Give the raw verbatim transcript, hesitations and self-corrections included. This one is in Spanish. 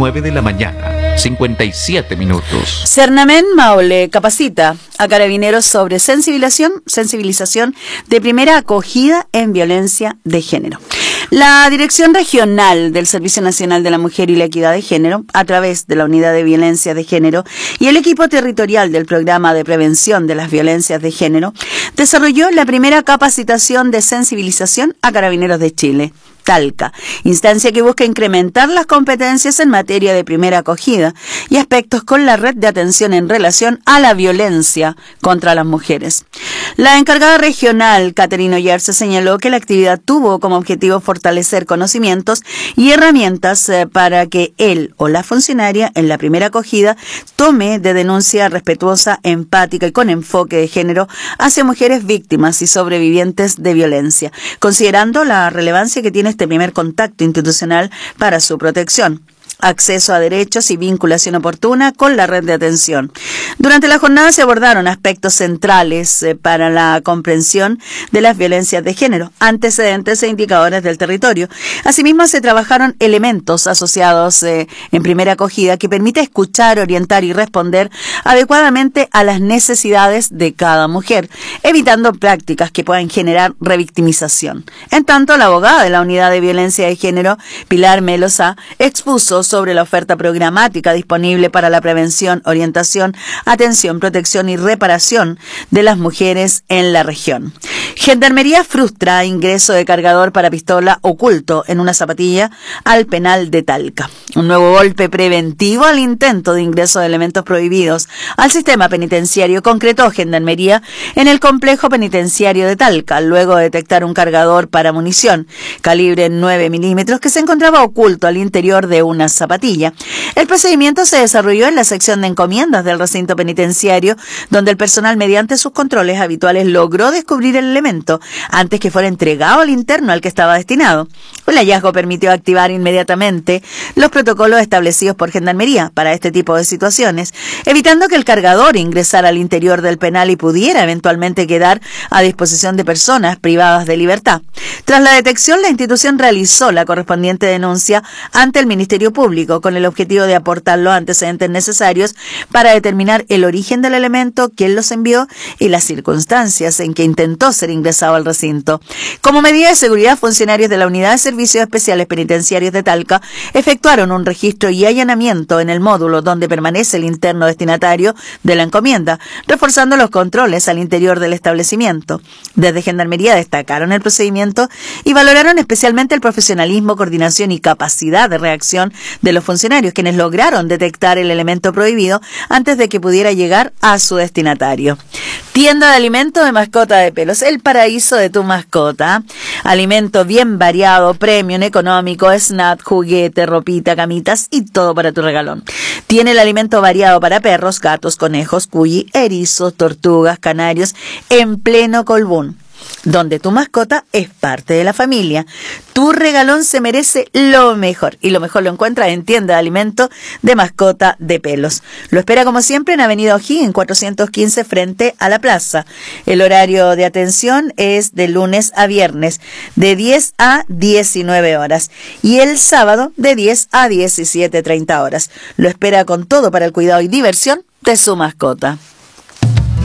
nueve de la mañana, cincuenta y siete minutos. Cernamen Maule capacita a carabineros sobre sensibilización, sensibilización de primera acogida en violencia de género. La Dirección Regional del Servicio Nacional de la Mujer y la Equidad de Género, a través de la Unidad de Violencia de Género y el equipo territorial del Programa de Prevención de las Violencias de Género, desarrolló la primera capacitación de sensibilización a carabineros de Chile. Talca, instancia que busca incrementar las competencias en materia de primera acogida y aspectos con la red de atención en relación a la violencia contra las mujeres. La encargada regional, Caterina Oyarse, señaló que la actividad tuvo como objetivo fortalecer conocimientos y herramientas eh, para que él o la funcionaria en la primera acogida tome de denuncia respetuosa, empática y con enfoque de género hacia mujeres víctimas y sobrevivientes de violencia, considerando la relevancia que tiene este primer contacto institucional para su protección, acceso a derechos y vinculación oportuna con la red de atención. Durante la jornada se abordaron aspectos centrales eh, para la comprensión de las violencias de género, antecedentes e indicadores del territorio. Asimismo, se trabajaron elementos asociados eh, en primera acogida que permite escuchar, orientar y responder adecuadamente a las necesidades de cada mujer, evitando prácticas que puedan generar revictimización. En tanto, la abogada de la Unidad de Violencia de Género, Pilar Melosa, expuso sobre la oferta programática disponible para la prevención, orientación, atención, protección y reparación de las mujeres en la región. Gendarmería frustra ingreso de cargador para pistola oculto en una zapatilla al penal de Talca. Un nuevo golpe preventivo al intento de ingreso de elementos prohibidos al sistema penitenciario concretó Gendarmería en el complejo penitenciario de Talca, luego de detectar un cargador para munición calibre nueve milímetros que se encontraba oculto al interior de una zapatilla. El procedimiento se desarrolló en la sección de encomiendas del recinto penitenciario, donde el personal, mediante sus controles habituales, logró descubrir el elemento antes que fuera entregado al interno al que estaba destinado. El hallazgo permitió activar inmediatamente los protocolos establecidos por Gendarmería para este tipo de situaciones, evitando que el cargador ingresara al interior del penal y pudiera eventualmente quedar a disposición de personas privadas de libertad. Tras la detección, la institución realizó la correspondiente denuncia ante el Ministerio Público con el objetivo de aportar los antecedentes necesarios para determinar el origen del elemento, quién los envió y las circunstancias en que intentó ser ingresado al recinto. Como medida de seguridad, funcionarios de la Unidad de Servicios Especiales Penitenciarios de Talca efectuaron un registro y allanamiento en el módulo donde permanece el interno destinatario de la encomienda, reforzando los controles al interior del establecimiento. Desde Gendarmería destacaron el procedimiento y valoraron especialmente el profesionalismo, coordinación y capacidad de reacción de los funcionarios, quienes lograron detectar el elemento prohibido antes de que pudiera llegar a su destinatario. Tienda de alimentos de mascota de pelos, el paraíso de tu mascota. Alimento bien variado, premium, económico, snack, juguete, ropita, camitas y todo para tu regalón. Tiene el alimento variado para perros, gatos, conejos, cuyi, erizos, tortugas, canarios, en pleno Colbún, donde tu mascota es parte de la familia. Tu regalón se merece lo mejor, y lo mejor lo encuentras en Tienda de Alimentos de Mascota de Pelos. Lo espera como siempre en Avenida O'Higgins cuatrocientos quince frente a la plaza. El horario de atención es de lunes a viernes de diez a diecinueve horas y el sábado de diez a diecisiete treinta horas. Lo espera con todo para el cuidado y diversión de su mascota.